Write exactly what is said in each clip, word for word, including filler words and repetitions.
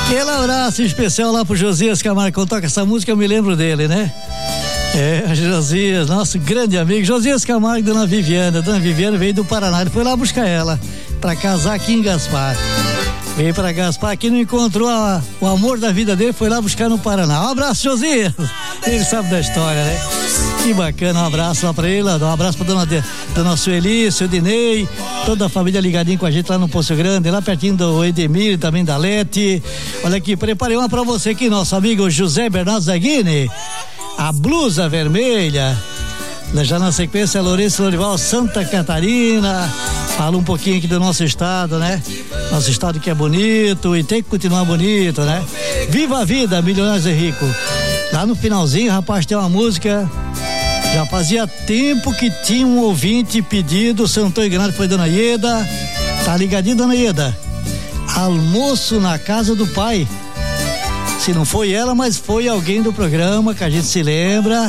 Aquele abraço especial lá pro Josias Camargo. Quando toca essa música eu me lembro dele, né? É, Josias, nosso grande amigo, Josias Camargo e Dona Viviana. Dona Viviana veio do Paraná, ele foi lá buscar ela pra casar aqui em Gaspar. Veio pra Gaspar, aqui não encontrou a, o amor da vida dele, foi lá buscar no Paraná. Um abraço, Josias. Ele sabe da história, né? Que bacana, um abraço lá pra ele, um abraço pra dona, dona Sueli, seu Dinei, toda a família ligadinha com a gente lá no Poço Grande, lá pertinho do Edemir e também da Lete. Olha aqui, preparei uma pra você aqui, nosso amigo José Bernardo Zaghini, a blusa vermelha. Já na sequência, Lourenço Lorival, Santa Catarina. Fala um pouquinho aqui do nosso estado, né? Nosso estado que é bonito e tem que continuar bonito, né? Viva a vida, Milionários e Rico. Lá no finalzinho, rapaz, tem uma música. Já fazia tempo que tinha um ouvinte pedido, se eu não estou enganado, foi Dona Ieda. Tá ligadinho, Dona Ieda? Almoço na casa do pai. Se não foi ela, mas foi alguém do programa que a gente se lembra.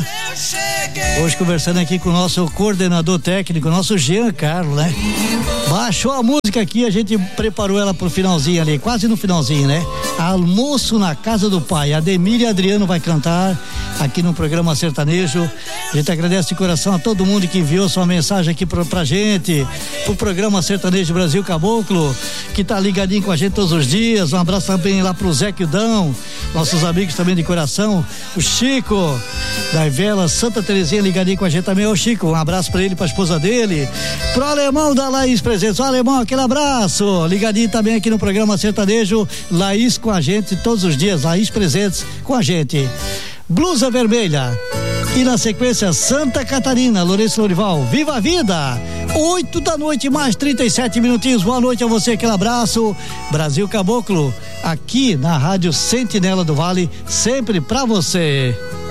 Hoje conversando aqui com o nosso coordenador técnico, nosso Jean Carlos, né? Baixou a música aqui, a gente preparou ela pro finalzinho ali, quase no finalzinho, né? Almoço na casa do pai. Ademir e Adriano vai cantar aqui no programa Sertanejo. A gente agradece de coração a todo mundo que enviou sua mensagem aqui pra, pra gente, pro programa Sertanejo Brasil Caboclo, que tá ligadinho com a gente todos os dias. Um abraço também lá pro Zé Quildão, nossos amigos também de coração, o Chico da Vela Santa Terezinha ligadinho com a gente também. Ô Chico, um abraço pra ele, pra esposa dele, pro Alemão da Laís Presentes. Ô Alemão, aquele abraço, ligadinho também aqui no programa Sertanejo. Laís com a gente todos os dias, Laís Presentes com a gente. Blusa vermelha. E na sequência, Santa Catarina, Lourenço Lorival, Viva a Vida! Oito da noite, mais trinta e sete minutinhos. Boa noite a você, aquele abraço. Brasil Caboclo, aqui na Rádio Sentinela do Vale, sempre pra você.